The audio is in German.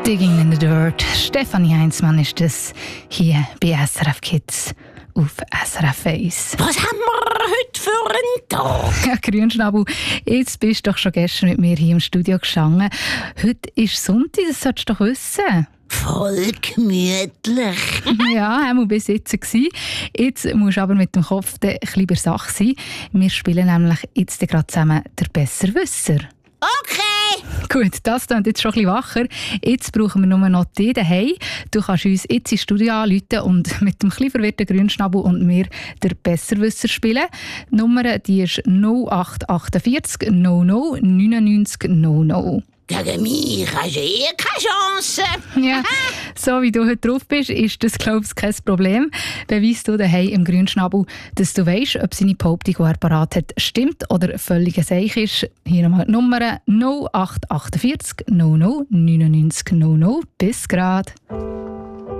Digging in the Dirt. Stefanie Heinzmann ist das hier bei SRF Kids auf SRF 1. Was haben wir heute für einen Tag? Ja, Grünschnabel, jetzt bist du doch schon gestern mit mir hier im Studio gestanden. Heute ist Sonntag, das solltest du doch wissen. Voll gemütlich. Ja, einmal bis jetzt gewesen. Jetzt musst du aber mit dem Kopf ein bisschen bei der Sache sein. Wir spielen nämlich jetzt gerade zusammen «Der Besserwisser». Okay. Gut, das klingt jetzt schon ein bisschen wacher. Jetzt brauchen wir nur noch dich daheim. Du kannst uns jetzt ins Studio anrufen und mit dem etwas verwirrten Grünschnabel und mir «Der Besserwisser» spielen. Die Nummer die ist 0848 00 99 00. Gegen mich hast du keine Chance. Ja, so wie du heute drauf bist, ist das, glaube ich, kein Problem. Beweis du daheim im Grünschnabel, dass du weisst, ob seine Behauptung, die er parat hat, stimmt oder völlig Seich ist. Hier nochmal die Nummer 0848 00 99 00. Bis grad.